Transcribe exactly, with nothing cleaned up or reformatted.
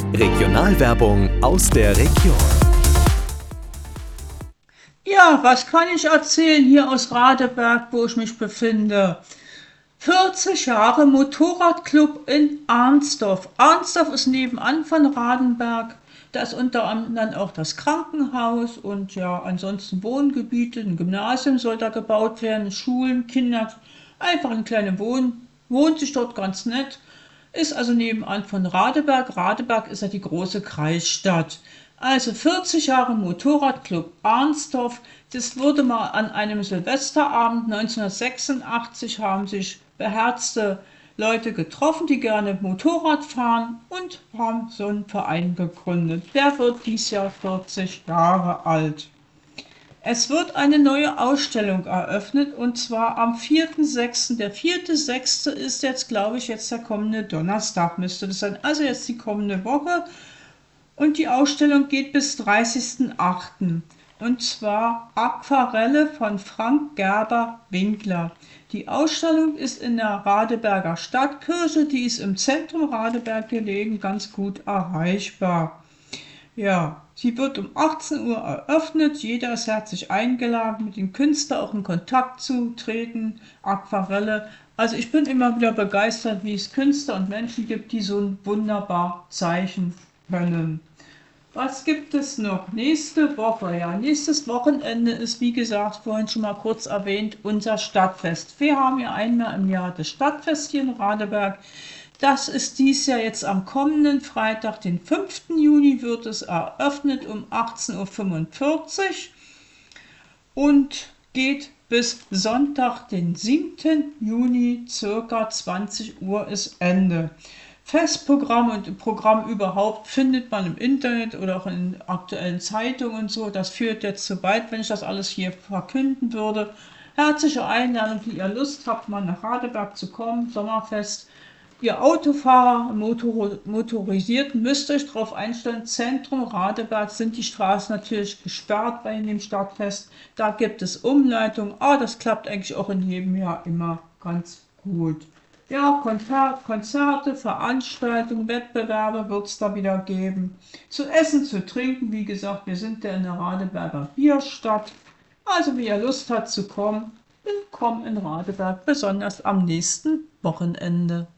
Regionalwerbung aus der Region. Ja, was kann ich erzählen hier aus Radeberg, wo ich mich befinde? vierzig Jahre Motorradclub in Arnsdorf. Arnsdorf ist nebenan von Radeberg. Da ist unter anderem auch das Krankenhaus und ja, ansonsten Wohngebiete. Ein Gymnasium soll da gebaut werden, Schulen, Kinder. Einfach ein kleiner Wohn, wohnt sich dort ganz nett. Ist also nebenan von Radeberg. Radeberg ist ja die große Kreisstadt. Also vierzig Jahre Motorradclub Arnsdorf. Das wurde mal an einem Silvesterabend neunzehnhundertsechsundachtzig, haben sich beherzte Leute getroffen, die gerne Motorrad fahren, und haben so einen Verein gegründet. Der wird dieses Jahr vierzig Jahre alt. Es wird eine neue Ausstellung eröffnet, und zwar am vierten sechsten Der vierte sechste ist jetzt, glaube ich, jetzt der kommende Donnerstag müsste das sein. Also jetzt die kommende Woche. Und die Ausstellung geht bis dreißigsten achten Und zwar Aquarelle von Frank Gerber-Winkler. Die Ausstellung ist in der Radeberger Stadtkirche, die ist im Zentrum Radeberg gelegen, ganz gut erreichbar. Ja, sie wird um achtzehn Uhr eröffnet. Jeder ist herzlich eingeladen, mit dem Künstler auch in Kontakt zu treten. Aquarelle. Also ich bin immer wieder begeistert, wie es Künstler und Menschen gibt, die so ein wunderbar zeichnen können. Was gibt es noch? Nächste Woche, ja, nächstes Wochenende ist, wie gesagt, vorhin schon mal kurz erwähnt, unser Stadtfest. Wir haben ja einmal im Jahr das Stadtfest hier in Radeberg. Das ist dies Jahr jetzt am kommenden Freitag, den fünften Juni, wird es eröffnet um achtzehn Uhr fünfundvierzig und geht bis Sonntag, den siebten Juni, circa zwanzig Uhr ist Ende. Festprogramm und Programm überhaupt findet man im Internet oder auch in aktuellen Zeitungen und so. Das führt jetzt zu weit, wenn ich das alles hier verkünden würde. Herzliche Einladung, die ihr Lust habt, mal nach Radeberg zu kommen, Sommerfest. Ihr Autofahrer, Motor, Motorisierten, müsst euch darauf einstellen, Zentrum Radeberg sind die Straßen natürlich gesperrt bei dem Stadtfest. Da gibt es Umleitungen, aber das klappt eigentlich auch in jedem Jahr immer ganz gut. Ja, Konzert, Konzerte, Veranstaltungen, Wettbewerbe wird es da wieder geben. Zu essen, zu trinken, wie gesagt, wir sind ja in der Radeberger Bierstadt. Also wer Lust hat zu kommen, willkommen in Radeberg, besonders am nächsten Wochenende.